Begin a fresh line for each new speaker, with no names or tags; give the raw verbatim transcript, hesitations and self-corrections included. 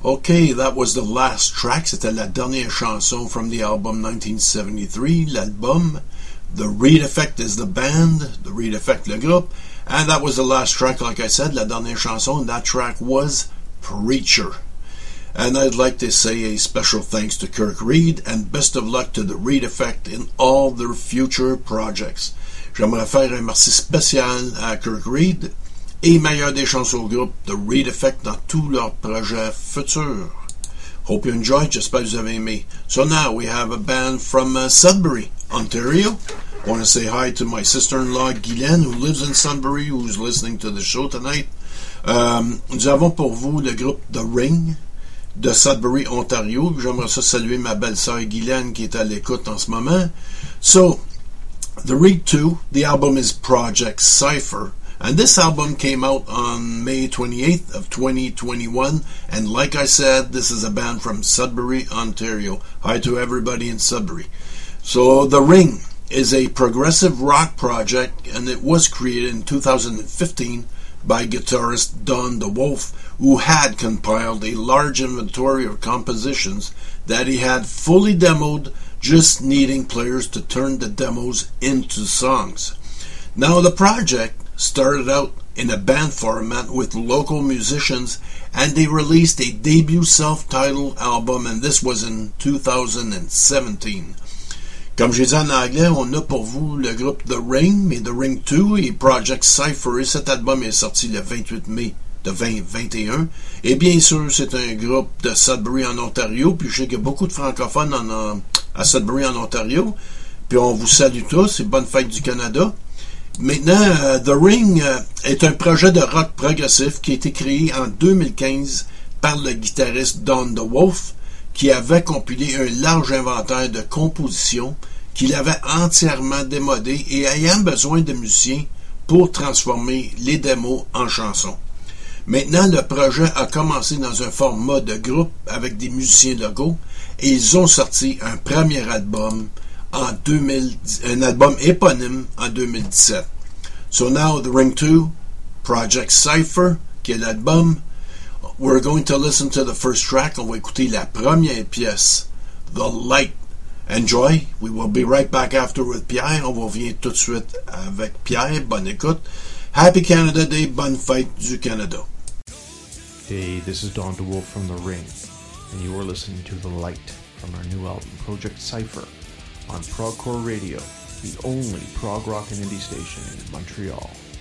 Okay, that was the last track. C'était la dernière chanson from the album nineteen seventy-three, l'album. The Reed Effect is the band, the Reed Effect le groupe. And that was the last track, like I said, la dernière chanson. And that track was Preacher. And I'd like to say a special thanks to Kirk Reed and best of luck to the Reed Effect in all their future projects. J'aimerais faire un merci spécial à Kirk Reed et meilleur des chansons au groupe The Reed Effect dans tous leurs projets futurs. Hope you enjoyed. J'espère que vous avez aimé. So now we have a band from uh, Sudbury, Ontario. I want to say hi to my sister-in-law Guylaine, who lives in Sudbury, who's listening to the show tonight. Um, nous avons pour vous le groupe The Ring de Sudbury, Ontario. J'aimerais ça saluer ma belle-sœur Guylaine qui est à l'écoute en ce moment. So, The Ring two, the album is Project Cypher. And this album came out on May twenty-eighth of twenty twenty-one. And like I said, this is a band from Sudbury, Ontario. Hi to everybody in Sudbury. So The Ring is a progressive rock project, and it was created in two thousand fifteen by guitarist Don the Wolf, who had compiled a large inventory of compositions that he had fully demoed, just needing players to turn the demos into songs. Now the project started out in a band format with local musicians, and they released a debut self-titled album, and this was in two thousand seventeen. Comme j'ai dit en anglais, on a pour vous le groupe The Ring, mais The Ring two et Project Cypher, et cet album est sorti le vingt-huit mai de vingt vingt et un. Et bien sûr, c'est un groupe de Sudbury en Ontario, puis je sais qu'il y a beaucoup de francophones en, à Sudbury en Ontario, puis on vous salue tous, et bonne fête du Canada. Maintenant, uh, The Ring uh, est un projet de rock progressif qui a été créé en deux mille quinze par le guitariste Don the Wolf, qui avait compilé un large inventaire de compositions qu'il avait entièrement démodées et ayant besoin de musiciens pour transformer les démos en chansons. Maintenant, le projet a commencé dans un format de groupe avec des musiciens locaux et ils ont sorti un premier album en deux mille dix, un album éponyme en deux mille dix-sept. So now The Ring two, Project Cypher, qui est l'album. We're going to listen to the first track. On va écouter la première pièce, The Light. Enjoy. We will be right back after with Pierre. On revient tout de suite avec Pierre. Bonne écoute. Happy Canada Day. Bonne fête du Canada.
Hey, this is Don DeWolf from The Ring, and you are listening to The Light from our new album, Project Cypher, on Progcore Radio, the only prog rock and indie station in Montreal.